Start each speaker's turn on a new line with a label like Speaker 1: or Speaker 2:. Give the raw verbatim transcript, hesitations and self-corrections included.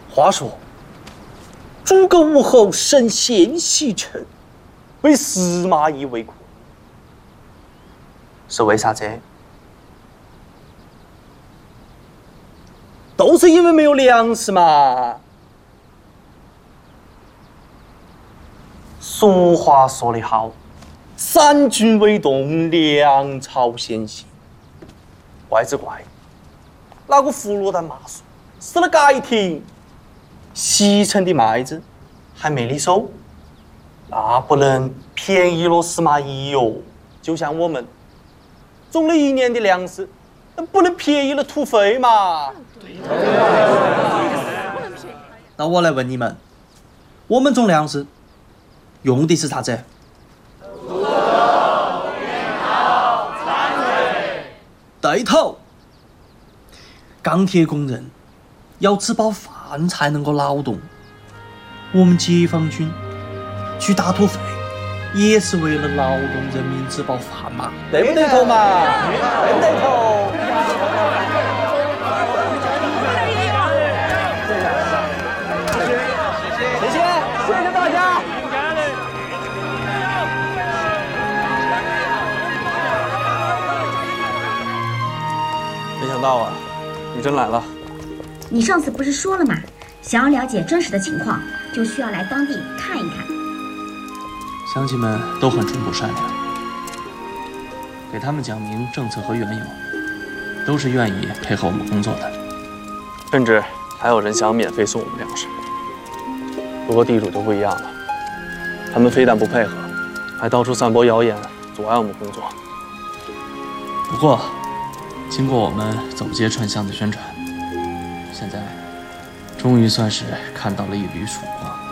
Speaker 1: 话说，诸葛武侯身陷西城，被司马懿围困，是为啥子？都是因为没有粮食嘛。俗话说得好，三军未动，粮草先行。怪只怪，那个葫芦蛋麻薯死了改停，西城的麦子还没得收，那不能便宜了司马懿哟。就像我们种了一年的粮食，不能便宜了土匪嘛。
Speaker 2: 那我来问你们，我们种粮食用的是啥子？
Speaker 3: 土豆、烟草、掺水。
Speaker 2: 对头。钢铁工人要吃饱饭才能够劳动，我们解放军去打土匪也是为了劳动人民吃饱饭嘛，
Speaker 1: 对不对头嘛？对不对头？谢谢，谢谢大家。没想到啊，你真来了。
Speaker 4: 你上次不是说了吗？想要了解真实的情况，就需要来当地看一看。
Speaker 2: 乡亲们都很淳朴善良，给他们讲明政策和缘由，都是愿意配合我们工作的。
Speaker 5: 甚至还有人想免费送我们粮食。不过地主就不一样了，他们非但不配合，还到处散播谣言，阻碍我们工作。
Speaker 2: 不过，经过我们走街串巷的宣传，现在终于算是看到了一缕曙光。